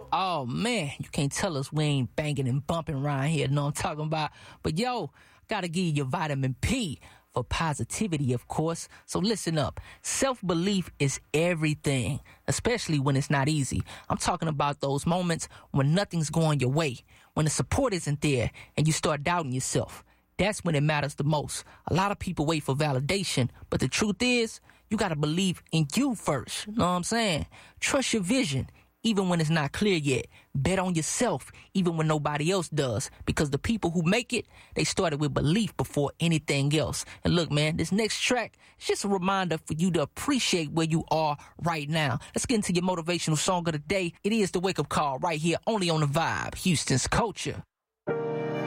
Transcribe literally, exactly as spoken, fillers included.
Oh, man, you can't tell us we ain't banging and bumping around here. Know what I'm talking about? But, yo, gotta give you your vitamin P for positivity, of course. So listen up. Self-belief is everything, especially when it's not easy. I'm talking about those moments when nothing's going your way, when the support isn't there and you start doubting yourself. That's when it matters the most. A lot of people wait for validation, but the truth is, you gotta believe in you first. Know what I'm saying? Trust your vision, even when it's not clear yet. Bet on yourself, even when nobody else does. Because the people who make it, they started with belief before anything else. And look, man, this next track is just a reminder for you to appreciate where you are right now. Let's get into your motivational song of the day. It is the Wake Up Call right here, only on The Vibe, Houston's Culture.